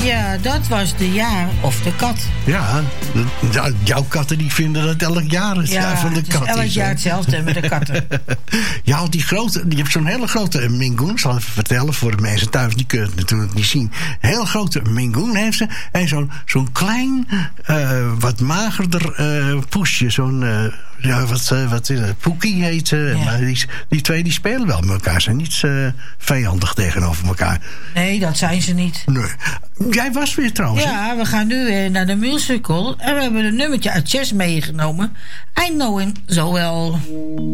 Ja, dat was de jaar of de kat. Ja, jouw katten die vinden dat elk jaar het jaar van de kat is. Elk jaar hetzelfde met de katten. Ja, je hebt zo'n hele grote mingoen. Ik zal even vertellen voor de mensen thuis, die kunnen het natuurlijk niet zien. Een heel grote mingoen heeft ze. En zo'n klein, wat magerder poesje. Zo'n, wat is het? Poekie heet ze. Ja. Maar die twee die spelen wel met elkaar. Zijn niet vijandig tegenover elkaar. Nee, dat zijn ze niet. Nee. Jij was weer trouwens. Ja, we gaan nu naar de musical. En we hebben een nummertje uit Chess meegenomen. I Know Him So Well.